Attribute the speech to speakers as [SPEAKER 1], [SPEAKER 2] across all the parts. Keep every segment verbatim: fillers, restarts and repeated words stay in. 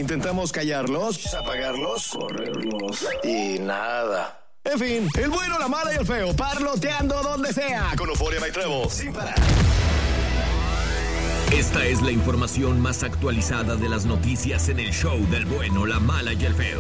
[SPEAKER 1] Intentamos callarlos, apagarlos, correrlos y nada. En fin, el bueno, la mala y el feo, parloteando donde sea. Con Euphoria by Trevor, sin parar.
[SPEAKER 2] Esta es la información más actualizada de las noticias en el show del bueno, la mala y el feo.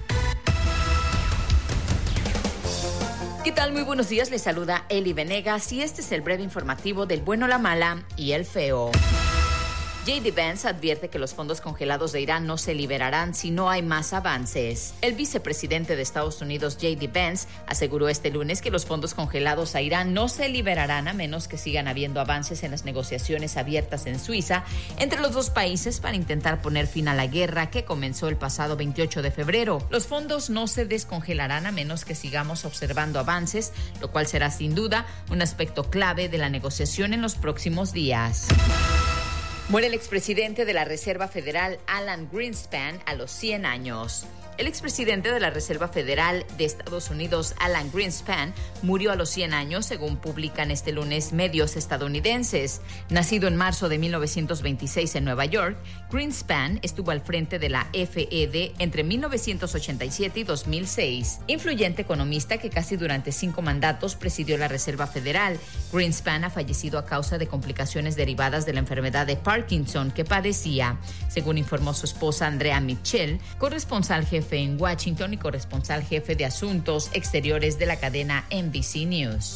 [SPEAKER 3] ¿Qué tal? Muy buenos días, les saluda Eli Venegas y este es el breve informativo del bueno, la mala y el feo. J D Vance advierte que los fondos congelados de Irán no se liberarán si no hay más avances. El vicepresidente de Estados Unidos, J D Vance, aseguró este lunes que los fondos congelados a Irán no se liberarán a menos que sigan habiendo avances en las negociaciones abiertas en Suiza entre los dos países para intentar poner fin a la guerra que comenzó el pasado veintiocho de febrero. Los fondos no se descongelarán a menos que sigamos observando avances, lo cual será sin duda un aspecto clave de la negociación en los próximos días. Muere el expresidente de la Reserva Federal, Alan Greenspan, a los cien años. El expresidente de la Reserva Federal de Estados Unidos, Alan Greenspan, murió a los cien años, según publican este lunes medios estadounidenses. Nacido en marzo de mil novecientos veintiséis en Nueva York, Greenspan estuvo al frente de la F E D entre mil novecientos ochenta y siete y dos mil seis. Influyente economista que casi durante cinco mandatos presidió la Reserva Federal, Greenspan ha fallecido a causa de complicaciones derivadas de la enfermedad de Parkinson que padecía, según informó su esposa Andrea Mitchell, corresponsal jefe en Washington y corresponsal jefe de asuntos exteriores de la cadena N B C News.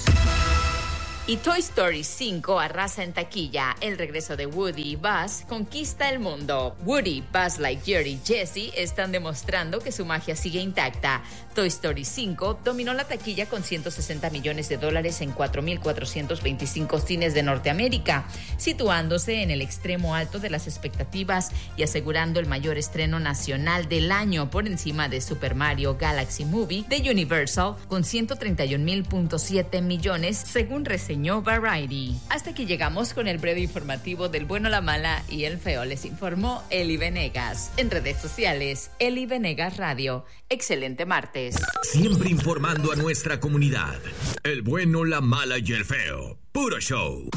[SPEAKER 3] Y Toy Story cinco arrasa en taquilla. El regreso de Woody y Buzz conquista el mundo. Woody, Buzz Lightyear y Jessie están demostrando que su magia sigue intacta. Toy Story cinco dominó la taquilla con ciento sesenta millones de dólares en cuatro mil cuatrocientos veinticinco cines de Norteamérica, situándose en el extremo alto de las expectativas y asegurando el mayor estreno nacional del año por encima de Super Mario Galaxy Movie de Universal con ciento treinta y un mil punto siete millones, según reseñas Variety. Hasta aquí llegamos con el breve informativo del bueno, la mala y el feo. Les informó Eli Venegas. En redes sociales, Eli Venegas Radio. Excelente martes.
[SPEAKER 2] Siempre informando a nuestra comunidad. El bueno, la mala y el feo. Puro show.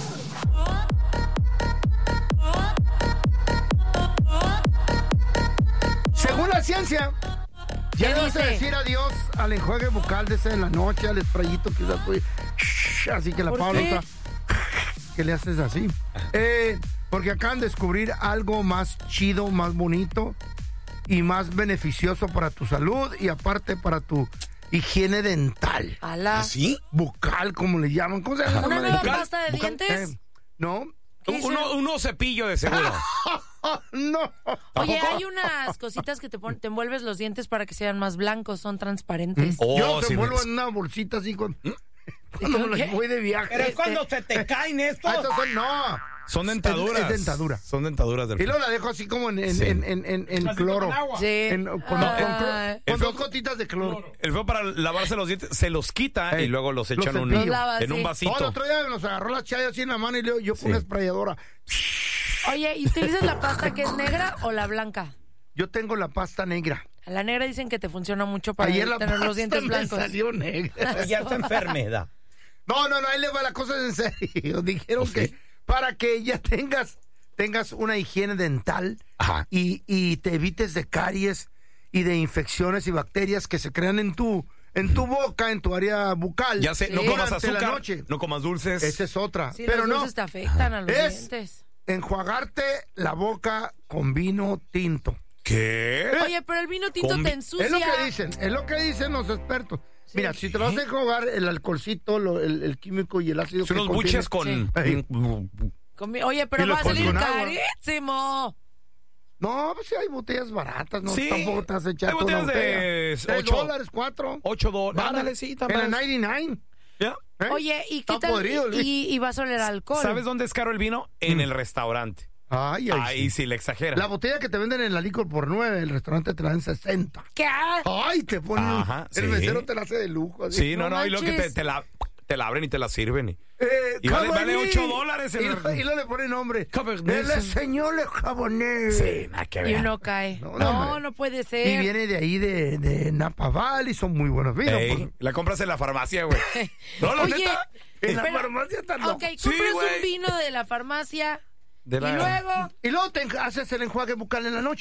[SPEAKER 4] Según la ciencia, ya le vas a decir adiós al enjuague bucal de ese en la noche, al sprayito que usas tú. Así que la Paula está, que le haces así. Eh, porque acaban de descubrir algo más chido, más bonito y más beneficioso para tu salud y aparte para tu higiene dental.
[SPEAKER 5] ¿Ala?
[SPEAKER 2] ¿Así?
[SPEAKER 4] Bucal, como le llaman. ¿Cómo se llama?
[SPEAKER 5] ¿Una nueva
[SPEAKER 4] ¿Bucal?
[SPEAKER 5] pasta de
[SPEAKER 4] ¿Bucal?
[SPEAKER 5] dientes?
[SPEAKER 4] Eh, no.
[SPEAKER 6] Uno, uno cepillo de seguro.
[SPEAKER 4] No.
[SPEAKER 5] Oye, hay unas cositas que te, pon, te envuelves los dientes para que sean más blancos, son transparentes.
[SPEAKER 6] Oh,
[SPEAKER 4] Yo te
[SPEAKER 6] sí,
[SPEAKER 4] envuelvo
[SPEAKER 6] ves.
[SPEAKER 4] en una bolsita así con... Cuando me los voy de viaje.
[SPEAKER 7] Pero es cuando se te caen estos.
[SPEAKER 4] Ah, estos son, no.
[SPEAKER 6] Son dentaduras.
[SPEAKER 4] Es, es dentadura.
[SPEAKER 6] Son dentaduras del
[SPEAKER 4] Y luego la dejo así como en, en,
[SPEAKER 6] Sí.
[SPEAKER 4] en, en, en, en
[SPEAKER 7] Así
[SPEAKER 4] cloro.
[SPEAKER 7] con agua.
[SPEAKER 5] Sí.
[SPEAKER 4] En- con con,
[SPEAKER 5] Ah.
[SPEAKER 4] con
[SPEAKER 6] El
[SPEAKER 4] dos
[SPEAKER 6] feo-
[SPEAKER 4] gotitas de cloro.
[SPEAKER 6] El feo para lavarse los dientes se los quita
[SPEAKER 4] Ey,
[SPEAKER 6] y luego los
[SPEAKER 4] los
[SPEAKER 6] echa en un,
[SPEAKER 4] cepillo. Los
[SPEAKER 5] lava,
[SPEAKER 6] en un
[SPEAKER 5] sí.
[SPEAKER 6] vasito.
[SPEAKER 4] Oh, el otro día nos agarró la chaya así en la mano y luego yo con
[SPEAKER 6] Sí.
[SPEAKER 4] una sprayadora.
[SPEAKER 5] Oye, ¿y utilizas la pasta que es negra o la blanca?
[SPEAKER 4] Yo tengo la pasta negra.
[SPEAKER 5] A la negra dicen que te funciona mucho para
[SPEAKER 4] Ayer la
[SPEAKER 5] tener
[SPEAKER 4] pasta
[SPEAKER 5] los dientes
[SPEAKER 4] me
[SPEAKER 5] blancos.
[SPEAKER 4] salió negra.
[SPEAKER 7] Ya está enfermedad.
[SPEAKER 4] No, no, no, ahí le va la cosa en serio. Dijeron
[SPEAKER 6] ¿Oh, sí?
[SPEAKER 4] que para que ya tengas, tengas una higiene dental
[SPEAKER 6] Ajá.
[SPEAKER 4] y, y te evites de caries y de infecciones y bacterias que se crean en tu, en tu boca, en tu área bucal.
[SPEAKER 6] Ya sé, no
[SPEAKER 5] Sí.
[SPEAKER 6] comas
[SPEAKER 4] Durante la
[SPEAKER 6] azúcar,
[SPEAKER 4] noche.
[SPEAKER 6] no comas dulces.
[SPEAKER 4] Esa es otra.
[SPEAKER 5] Sí,
[SPEAKER 4] Pero
[SPEAKER 5] los
[SPEAKER 4] no,
[SPEAKER 5] dulces te afectan a los
[SPEAKER 4] Es-
[SPEAKER 5] dientes.
[SPEAKER 4] enjuagarte la boca con vino tinto.
[SPEAKER 6] ¿Qué?
[SPEAKER 5] Oye, pero el vino tinto
[SPEAKER 6] Con
[SPEAKER 5] te
[SPEAKER 6] vi-
[SPEAKER 5] ensucia.
[SPEAKER 4] Es lo que dicen, es lo que dicen los expertos. Mira, si te vas a enjuagar el alcoholcito, lo- el, el químico y el ácido
[SPEAKER 6] Son
[SPEAKER 4] que
[SPEAKER 6] unos
[SPEAKER 4] contiene-
[SPEAKER 6] buches con...
[SPEAKER 5] Sí.
[SPEAKER 4] Ey.
[SPEAKER 5] Con mi- Oye, pero
[SPEAKER 4] Y lo
[SPEAKER 5] va a salir
[SPEAKER 4] pones con agua.
[SPEAKER 5] carísimo.
[SPEAKER 4] No, pues sí hay botellas baratas, no
[SPEAKER 6] Sí,
[SPEAKER 4] tampoco te vas a echar
[SPEAKER 6] hay
[SPEAKER 4] toda una
[SPEAKER 6] botellas de
[SPEAKER 4] botella. Tres
[SPEAKER 6] ocho-
[SPEAKER 4] dólares, cuatro.
[SPEAKER 6] ocho dólares.
[SPEAKER 4] Baratas.
[SPEAKER 6] Ándale, sí,
[SPEAKER 4] En la
[SPEAKER 6] también.
[SPEAKER 4] noventa y nueve.
[SPEAKER 6] ¿Ya?
[SPEAKER 4] ¿eh?
[SPEAKER 5] Oye, ¿y qué
[SPEAKER 4] Está
[SPEAKER 5] tal?
[SPEAKER 4] podrido el vino.
[SPEAKER 5] y, y vas a oler alcohol.
[SPEAKER 6] ¿Sabes dónde es caro el vino? En
[SPEAKER 4] Mm.
[SPEAKER 6] el restaurante.
[SPEAKER 4] Ay, ay,
[SPEAKER 6] Ahí
[SPEAKER 4] sí.
[SPEAKER 6] sí le exagera.
[SPEAKER 4] La botella que te venden en la licor por nueve, el restaurante te la dan sesenta.
[SPEAKER 5] ¿Qué?
[SPEAKER 4] Ay, te ponen.
[SPEAKER 6] Ajá,
[SPEAKER 4] el
[SPEAKER 6] sí.
[SPEAKER 4] mesero te la hace de lujo. Así.
[SPEAKER 6] Sí, no,
[SPEAKER 5] No
[SPEAKER 6] no, y luego que te,
[SPEAKER 5] manches.
[SPEAKER 6] te la, te la abren y te la sirven. Y,
[SPEAKER 4] Eh,
[SPEAKER 6] y vale, vale
[SPEAKER 4] Cabernet.
[SPEAKER 6] ocho dólares el...
[SPEAKER 4] Y, lo- y luego le pone nombre.
[SPEAKER 6] Cabernet.
[SPEAKER 4] El señor Le Cabernet.
[SPEAKER 6] Sí, nada que
[SPEAKER 5] Y
[SPEAKER 6] ver.
[SPEAKER 5] uno cae.
[SPEAKER 4] No,
[SPEAKER 5] No,
[SPEAKER 4] no,
[SPEAKER 5] no,
[SPEAKER 4] hombre.
[SPEAKER 5] puede
[SPEAKER 4] Y
[SPEAKER 5] ser.
[SPEAKER 4] viene de ahí de, de Napa Valley, son muy buenos vinos.
[SPEAKER 6] Ey,
[SPEAKER 4] pues.
[SPEAKER 6] la compras en la farmacia, güey. No, la
[SPEAKER 5] Oye,
[SPEAKER 6] neta.
[SPEAKER 4] En la
[SPEAKER 5] pero-
[SPEAKER 4] farmacia están
[SPEAKER 5] Ok,
[SPEAKER 4] locos.
[SPEAKER 6] Sí,
[SPEAKER 5] compras
[SPEAKER 6] güey.
[SPEAKER 5] un vino de la farmacia
[SPEAKER 6] De la-
[SPEAKER 5] y luego...
[SPEAKER 4] Y luego te en- haces el enjuague bucal en la noche.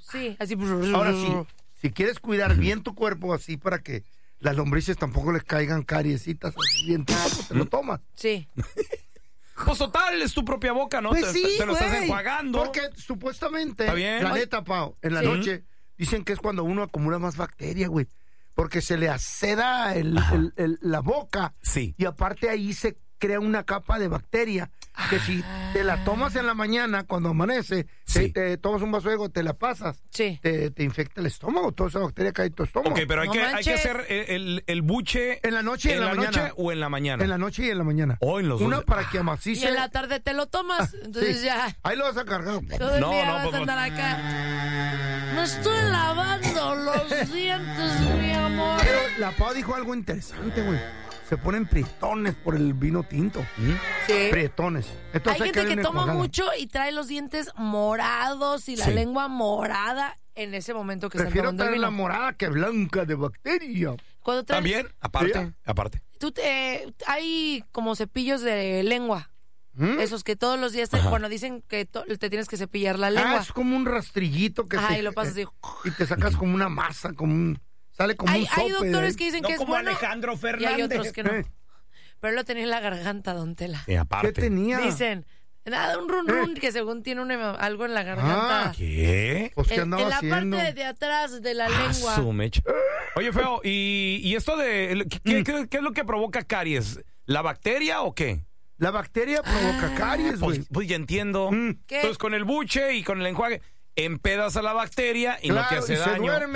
[SPEAKER 5] Sí, así.
[SPEAKER 4] Ahora sí, si quieres cuidar bien tu cuerpo así para que las lombrices tampoco les caigan cariecitas así bien, pues te lo tomas.
[SPEAKER 5] Sí.
[SPEAKER 6] Pues total, es tu propia boca, ¿no?
[SPEAKER 4] Pues
[SPEAKER 6] te,
[SPEAKER 4] sí,
[SPEAKER 6] te lo estás
[SPEAKER 4] güey,
[SPEAKER 6] enjuagando.
[SPEAKER 4] Porque supuestamente,
[SPEAKER 6] ¿Está bien?
[SPEAKER 4] la neta, Pao, en la
[SPEAKER 5] Sí.
[SPEAKER 4] noche dicen que es cuando uno acumula más bacteria, güey. Porque se le aceda el, el- el- la boca.
[SPEAKER 6] Sí.
[SPEAKER 4] Y aparte ahí se crea una capa de bacteria que si te la tomas en la mañana, cuando amanece,
[SPEAKER 6] Sí.
[SPEAKER 4] te, te tomas un vaso de agua, te la pasas,
[SPEAKER 5] Sí.
[SPEAKER 4] te, te infecta el estómago, toda esa bacteria cae en tu estómago.
[SPEAKER 6] Ok, pero hay,
[SPEAKER 5] No
[SPEAKER 6] que, hay que
[SPEAKER 5] manches.
[SPEAKER 6] hacer el, el- el buche...
[SPEAKER 4] En la noche y en, la,
[SPEAKER 6] noche
[SPEAKER 4] mañana.
[SPEAKER 6] o en la mañana.
[SPEAKER 4] En la noche y en la mañana.
[SPEAKER 6] O en los
[SPEAKER 4] Una
[SPEAKER 6] dos.
[SPEAKER 4] para que
[SPEAKER 5] Y
[SPEAKER 4] amacice.
[SPEAKER 5] en la tarde te lo tomas. Entonces
[SPEAKER 4] Sí.
[SPEAKER 5] ya.
[SPEAKER 4] Ahí lo vas a cargar.
[SPEAKER 5] Todo el
[SPEAKER 6] No,
[SPEAKER 5] día
[SPEAKER 6] no,
[SPEAKER 5] vas
[SPEAKER 6] pues,
[SPEAKER 5] a andar acá. Me estoy lavando los dientes, mi amor.
[SPEAKER 4] Pero la Pau dijo algo interesante, güey. Se ponen prietones por el vino tinto.
[SPEAKER 5] Sí.
[SPEAKER 4] Prietones.
[SPEAKER 5] Hay
[SPEAKER 4] Entonces
[SPEAKER 5] gente que
[SPEAKER 4] una
[SPEAKER 5] toma
[SPEAKER 4] enjuagada.
[SPEAKER 5] mucho y trae los dientes morados y la
[SPEAKER 6] Sí.
[SPEAKER 5] lengua morada en ese momento que están
[SPEAKER 4] Prefiero
[SPEAKER 5] tomando el
[SPEAKER 4] tener la
[SPEAKER 5] vino.
[SPEAKER 4] morada que blanca de bacteria.
[SPEAKER 5] Cuando traes-
[SPEAKER 6] También, aparte,
[SPEAKER 4] Sí.
[SPEAKER 6] aparte.
[SPEAKER 5] Tú te, hay como cepillos de lengua.
[SPEAKER 4] ¿Mm?
[SPEAKER 5] Esos que todos los días, te,
[SPEAKER 6] Ajá.
[SPEAKER 5] bueno, dicen que to- te tienes que cepillar la
[SPEAKER 4] Ah,
[SPEAKER 5] lengua.
[SPEAKER 4] es como un rastrillito que
[SPEAKER 5] Ajá,
[SPEAKER 4] se...
[SPEAKER 5] y lo pasas así.
[SPEAKER 4] Y te sacas como una masa, como un... Sale como
[SPEAKER 5] Hay,
[SPEAKER 4] un sope.
[SPEAKER 5] hay doctores
[SPEAKER 4] de-
[SPEAKER 5] que dicen
[SPEAKER 7] No
[SPEAKER 5] que es
[SPEAKER 7] como
[SPEAKER 5] bueno
[SPEAKER 7] Alejandro
[SPEAKER 5] y
[SPEAKER 7] Fernández.
[SPEAKER 5] hay otros que no.
[SPEAKER 4] Eh.
[SPEAKER 5] Pero él lo tenía en la garganta, don Tela.
[SPEAKER 6] Y
[SPEAKER 4] ¿Qué
[SPEAKER 6] aparte.
[SPEAKER 4] tenía?
[SPEAKER 5] Dicen, nada, un run run que según tiene una- algo en la garganta.
[SPEAKER 4] Ah,
[SPEAKER 6] ¿Qué?
[SPEAKER 4] Pues, ¿qué
[SPEAKER 5] en,
[SPEAKER 4] andaba
[SPEAKER 5] en la
[SPEAKER 4] haciendo?
[SPEAKER 5] parte de atrás de la
[SPEAKER 6] Ah,
[SPEAKER 5] lengua.
[SPEAKER 6] su mecha. Oye, Feo, ¿y, y esto de... ¿qué,
[SPEAKER 4] Mm.
[SPEAKER 6] qué- qué es lo que provoca caries? ¿La bacteria o qué?
[SPEAKER 4] La bacteria provoca caries, güey.
[SPEAKER 6] Pues, pues ya entiendo.
[SPEAKER 4] Mm.
[SPEAKER 5] ¿Qué?
[SPEAKER 6] Entonces con el buche y con el enjuague empedas a la bacteria y no te
[SPEAKER 4] Claro,
[SPEAKER 6] hace
[SPEAKER 4] y se
[SPEAKER 6] daño.
[SPEAKER 4] duerme.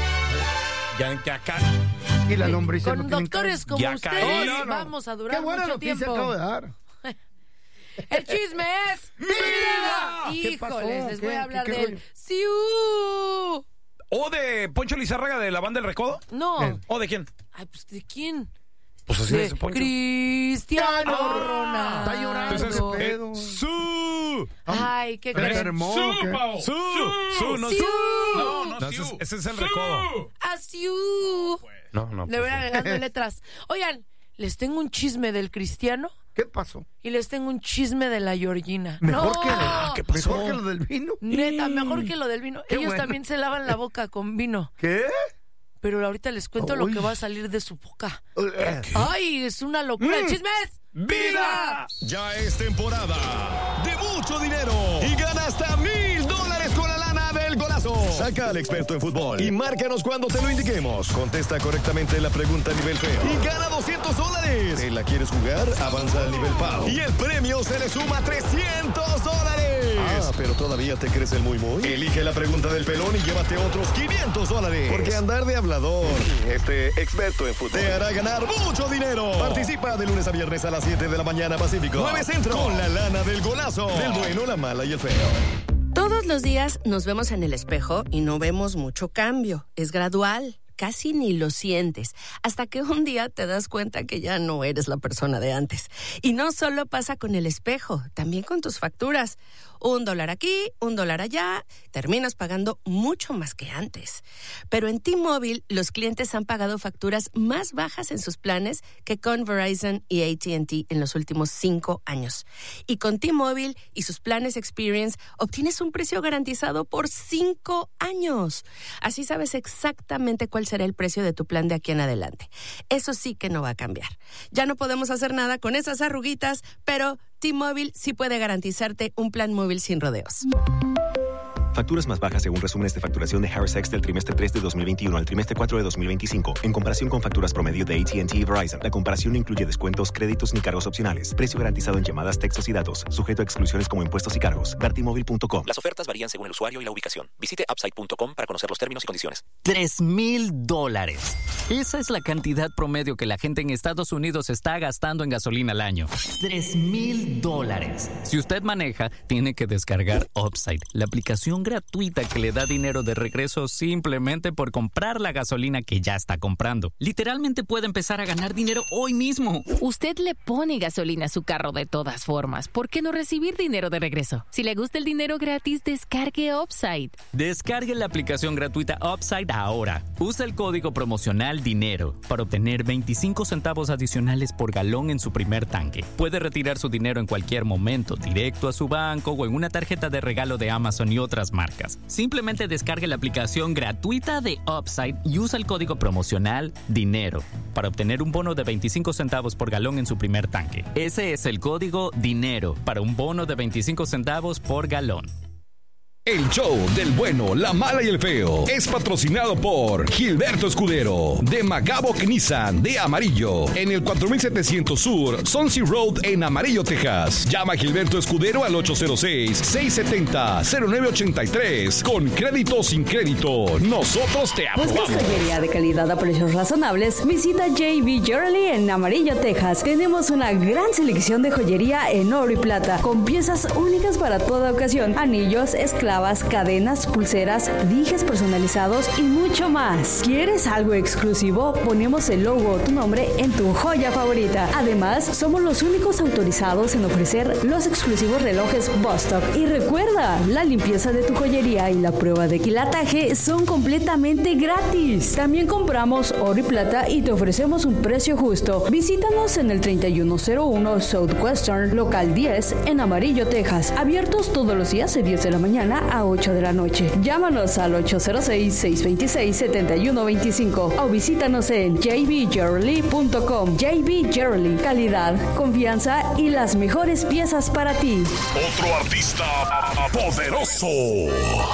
[SPEAKER 6] Ya que acá...
[SPEAKER 4] Y la lombriz
[SPEAKER 5] Con
[SPEAKER 4] no tienen
[SPEAKER 5] doctores
[SPEAKER 4] caries.
[SPEAKER 5] como
[SPEAKER 6] Ya
[SPEAKER 5] ustedes
[SPEAKER 6] caí.
[SPEAKER 4] No, no, no.
[SPEAKER 5] vamos a durar
[SPEAKER 4] Qué buena
[SPEAKER 5] mucho
[SPEAKER 4] noticia
[SPEAKER 5] tiempo.
[SPEAKER 4] acabo de dar.
[SPEAKER 5] El chisme es
[SPEAKER 4] ¿Qué
[SPEAKER 5] Híjoles,
[SPEAKER 4] pasó?
[SPEAKER 5] les voy
[SPEAKER 4] ¿Qué?
[SPEAKER 5] a hablar
[SPEAKER 4] ¿Qué- qué
[SPEAKER 5] del
[SPEAKER 4] rollo?
[SPEAKER 5] Siu.
[SPEAKER 6] ¿O de Poncho Lizárraga de la banda El Recodo?
[SPEAKER 5] No.
[SPEAKER 4] Eh.
[SPEAKER 6] ¿O de quién?
[SPEAKER 5] Ay, pues ¿de quién?
[SPEAKER 6] Pues así
[SPEAKER 5] De
[SPEAKER 6] dice Poncho.
[SPEAKER 5] Cristiano
[SPEAKER 6] Ah,
[SPEAKER 5] Ronaldo.
[SPEAKER 4] está llorando.
[SPEAKER 6] Entonces,
[SPEAKER 4] Ese
[SPEAKER 6] eh,
[SPEAKER 4] pedo.
[SPEAKER 6] su...
[SPEAKER 5] Ay, ¿qué
[SPEAKER 4] Pero
[SPEAKER 5] crees?
[SPEAKER 4] hermoso,
[SPEAKER 6] Su,
[SPEAKER 4] ¿qué?
[SPEAKER 6] Pau. Su, su, no
[SPEAKER 5] Siu.
[SPEAKER 6] su. No, no,
[SPEAKER 7] No,
[SPEAKER 6] ese, es,
[SPEAKER 7] Siu.
[SPEAKER 6] ese es el
[SPEAKER 7] Su.
[SPEAKER 6] recodo.
[SPEAKER 5] A Siu.
[SPEAKER 6] No, no.
[SPEAKER 5] Le voy
[SPEAKER 6] pues,
[SPEAKER 5] agregando letras. Oigan, les tengo un chisme del Cristiano
[SPEAKER 4] ¿Qué pasó?
[SPEAKER 5] y les tengo un chisme de la Georgina.
[SPEAKER 4] Mejor
[SPEAKER 5] No.
[SPEAKER 4] que
[SPEAKER 6] ¿qué pasó?
[SPEAKER 4] Mejor que lo del vino.
[SPEAKER 5] Neta, mejor que lo del vino.
[SPEAKER 4] Qué
[SPEAKER 5] Ellos
[SPEAKER 4] bueno.
[SPEAKER 5] también se lavan la boca con vino.
[SPEAKER 4] ¿Qué?
[SPEAKER 5] Pero ahorita les cuento lo
[SPEAKER 4] Uy.
[SPEAKER 5] que va a salir de su boca.
[SPEAKER 4] Eh,
[SPEAKER 5] ¡Ay, es una locura!
[SPEAKER 4] Mm.
[SPEAKER 5] ¡El chisme es
[SPEAKER 6] ¡Vida!
[SPEAKER 1] Ya es temporada de mucho dinero y gana hasta mil dólares con la lana del golazo. Saca al experto en fútbol y márcanos cuando te lo indiquemos. Contesta correctamente la pregunta a nivel feo y gana doscientos dólares. ¿Te la quieres jugar? Avanza al nivel Pau y el premio se le suma trescientos dólares. Ah, pero todavía te crees el muy muy. Elige la pregunta del pelón y llévate otros quinientos dólares. Porque andar de hablador, este experto en fútbol, te hará ganar mucho dinero. Participa de lunes a viernes a las siete de la mañana Pacífico. nueve Centro. Con la lana del golazo. Del bueno, la mala y el feo.
[SPEAKER 8] Todos los días nos vemos en el espejo y no vemos mucho cambio. Es gradual, casi ni lo sientes, hasta que un día te das cuenta que ya no eres la persona de antes. Y no solo pasa con el espejo, también con tus facturas. Un dólar aquí, un dólar allá, terminas pagando mucho más que antes. Pero en T-Mobile, los clientes han pagado facturas más bajas en sus planes que con Verizon y A T and T en los últimos cinco años. Y con T-Mobile y sus planes Experience, obtienes un precio garantizado por cinco años. Así sabes exactamente cuál será el precio de tu plan de aquí en adelante. Eso sí que no va a cambiar. Ya no podemos hacer nada con esas arruguitas, pero T-Mobile sí puede garantizarte un plan móvil sin rodeos.
[SPEAKER 9] Facturas más bajas según resúmenes de facturación de Harris X del trimestre tres de dos mil veintiuno al trimestre cuatro de dos mil veinticinco. En comparación con facturas promedio de A T and T y Verizon, la comparación no incluye descuentos, créditos ni cargos opcionales. Precio garantizado en llamadas, textos y datos. Sujeto a exclusiones como impuestos y cargos. ver T Mobile punto com.
[SPEAKER 10] Las ofertas varían según el usuario y la ubicación. Visite upside punto com para conocer los términos y condiciones.
[SPEAKER 11] Tres mil dólares. Esa es la cantidad promedio que la gente en Estados Unidos está gastando en gasolina al año. Tres mil dólares. Si usted maneja, tiene que descargar Upside, la aplicación gratuita que le da dinero de regreso simplemente por comprar la gasolina que ya está comprando. Literalmente puede empezar a ganar dinero hoy mismo.
[SPEAKER 12] Usted le pone gasolina a su carro de todas formas. ¿Por qué no recibir dinero de regreso? Si le gusta el dinero gratis, descargue Upside.
[SPEAKER 11] Descargue la aplicación gratuita Upside ahora. Usa el código promocional DINERO para obtener veinticinco centavos adicionales por galón en su primer tanque. Puede retirar su dinero en cualquier momento, directo a su banco o en una tarjeta de regalo de Amazon y otras marcas. Simplemente descargue la aplicación gratuita de Upside y usa el código promocional DINERO para obtener un bono de veinticinco centavos por galón en su primer tanque. Ese es el código DINERO para un bono de veinticinco centavos por galón.
[SPEAKER 13] El show del bueno, la mala y el feo es patrocinado por Gilberto Escudero de Magaboc Nissan de Amarillo en el cuatro mil setecientos Sur Swansea Road en Amarillo, Texas. Llama a Gilberto Escudero al ocho cero seis, seis siete cero, cero nueve ocho tres con crédito o sin crédito. Nosotros te aprobamos.
[SPEAKER 14] ¿Buscas joyería de calidad a precios razonables? Visita J B Jewelry en Amarillo, Texas. Tenemos una gran selección de joyería en oro y plata con piezas únicas para toda ocasión, anillos, esclavos, cadenas, pulseras, dijes personalizados y mucho más. ¿Quieres algo exclusivo? Ponemos el logo o tu nombre en tu joya favorita. Además, somos los únicos autorizados en ofrecer los exclusivos relojes Bostock. Y recuerda, la limpieza de tu joyería y la prueba de quilataje son completamente gratis. También compramos oro y plata y te ofrecemos un precio justo. Visítanos en el treinta y uno cero uno Southwestern, local diez, en Amarillo, Texas. Abiertos todos los días de diez de la mañana a ocho de la noche. Llámanos al ocho cero seis, seis dos seis, siete uno dos cinco o visítanos en j b jewelry punto com. J B Jewelry, calidad, confianza y las mejores piezas para ti.
[SPEAKER 15] Otro artista poderoso.